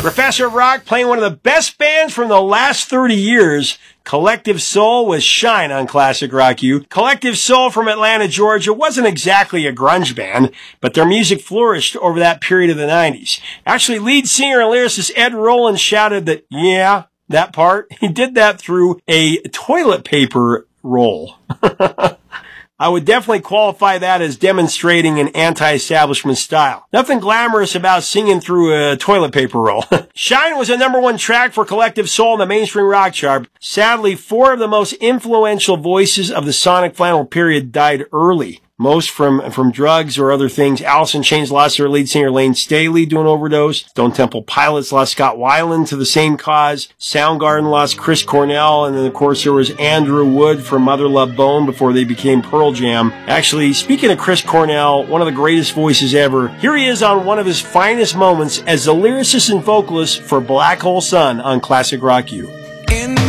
Professor of Rock playing one of the best bands from the last 30 years. Collective Soul with Shine on Classic Rock U. Collective Soul from Atlanta, Georgia wasn't exactly a grunge band, but their music flourished over that period of the 90s. Actually, lead singer and lyricist Ed Roland shouted that, yeah, that part, he did that through a toilet paper roll. I would definitely qualify that as demonstrating an anti-establishment style. Nothing glamorous about singing through a toilet paper roll. Shine was a #1 track for Collective Soul in the mainstream rock chart. Sadly, 4 of the most influential voices of the Sonic Flannel period died early. Most from drugs or other things. Alice in Chains lost their lead singer Lane Staley to an overdose. Stone Temple Pilots lost Scott Weiland to the same cause. Soundgarden lost Chris Cornell. And then, of course, there was Andrew Wood from Mother Love Bone before they became Pearl Jam. Actually, speaking of Chris Cornell, one of the greatest voices ever, here he is on one of his finest moments as the lyricist and vocalist for Black Hole Sun on Classic Rock U.